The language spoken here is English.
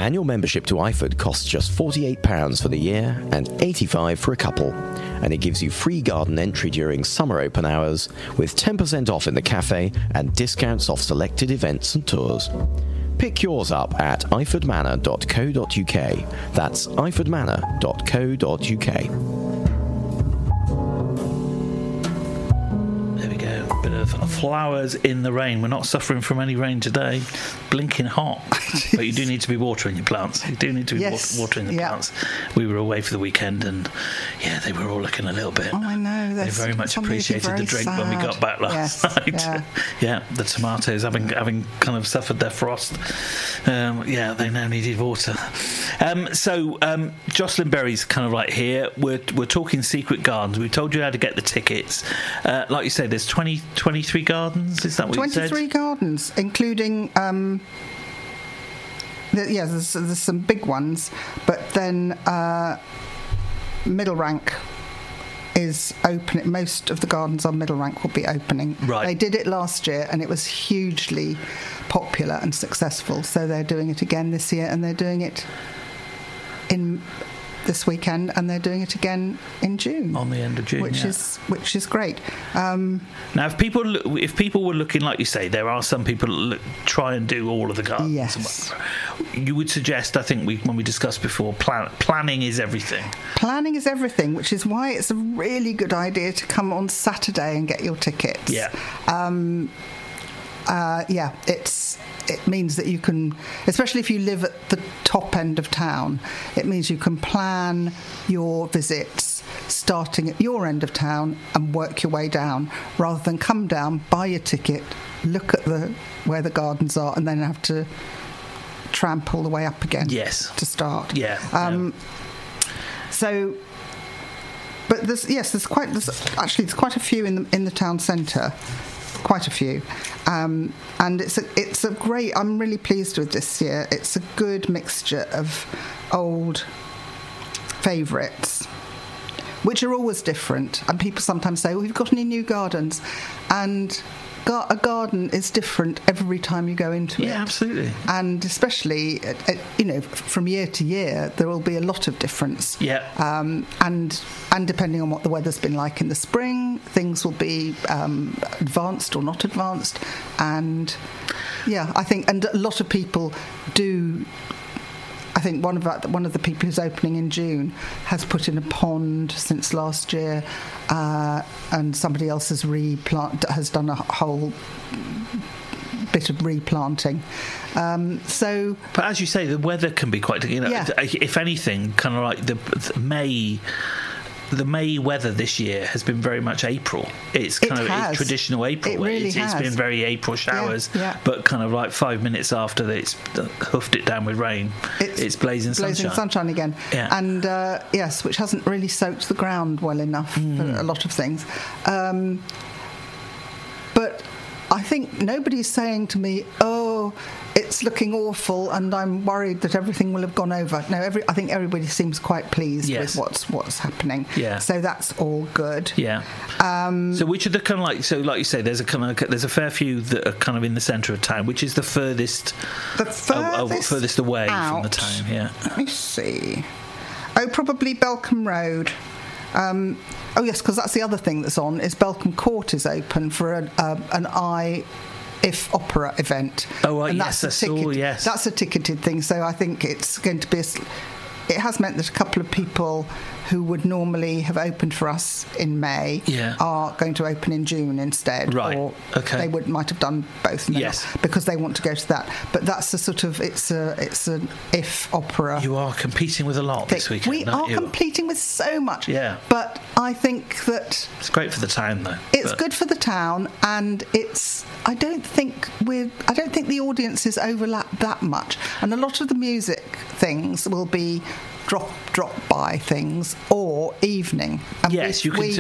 Annual membership to IFOD costs just £48 for the year and £85 for a couple, and it gives you free garden entry during summer open hours with 10% off in the cafe and discounts off selected events and tours. Pick yours up at ifordmanor.co.uk. That's ifordmanor.co.uk. Bit of flowers in the rain. We're not suffering from any rain today. Blinking hot. But you do need to be watering your plants. You do need to be watering the plants. We were away for the weekend and they were all looking a little bit. Oh, I know. They very much appreciated the drink when we got back last night. Yeah, the tomatoes having kind of suffered their frost. They now needed water. Jocelyn Berry's kind of like here. We're talking Secret Gardens. We told you how to get the tickets. Like you say, there's 23 gardens. Is that what you said? 23 gardens, including there's some big ones, but then Middle Rank is open. Most of the gardens on Middle Rank will be opening. Right. They did it last year and it was hugely popular and successful, so they're doing it again this year, and they're doing it in this weekend, and they're doing it again in June, on the end of June, which is great. Now, if people were looking, like you say, there are some people that try and do all of the gardens. Yes, you would suggest. I think when we discussed before, planning is everything. Planning is everything, which is why it's a really good idea to come on Saturday and get your tickets. Yeah. It means that you can, especially if you live at the top end of town, it means you can plan your visits starting at your end of town and work your way down, rather than come down, buy your ticket, look at where the gardens are, and then have to tramp all the way up again. Yes. To start. Yeah. So, but there's quite a few in the town centre. Quite a few, and it's a great. I'm really pleased with this year. It's a good mixture of old favourites, which are always different. And people sometimes say, "Well, have you got any new gardens?" And a garden is different every time you go into it. Yeah, absolutely. And especially, from year to year, there will be a lot of difference. Yeah. And depending on what the weather's been like in the spring, things will be advanced or not advanced. And I think, and a lot of people do. I think one of the people who's opening in June has put in a pond since last year, and somebody else has done a whole bit of replanting. But as you say, the weather can be quite. If anything, kind of like the May weather this year has been very much April. It's it's traditional April. It really has. It's been very April showers, but kind of like 5 minutes after it's hoofed it down with rain, it's blazing sunshine again. Yeah. And which hasn't really soaked the ground well enough for a lot of things. But I think nobody's saying to me, "Oh, it's looking awful," and I'm worried that everything will have gone over. No, I think everybody seems quite pleased with what's happening. Yeah. So that's all good. Yeah. So which are the kind of like you say, there's a fair few that are kind of in the centre of town. Which is the furthest away out, from the town? Yeah. Let me see. Oh, probably Belcombe Road. Because that's the other thing that's on, is Belcombe Court is open for an IF opera event. Oh, right, That's a ticketed thing, so I think it's going to be it has meant that a couple of people who would normally have opened for us in May are going to open in June instead. Right. Or okay. they might have done both. Because they want to go to that. But that's a sort of it's an IF opera. You are competing with a lot this weekend. We are competing with so much. Yeah. But I think that it's great for the town, though. It's good for the town, and I don't think the audiences overlap that much, and a lot of the music things will be drop by things or evening. And yes, you can.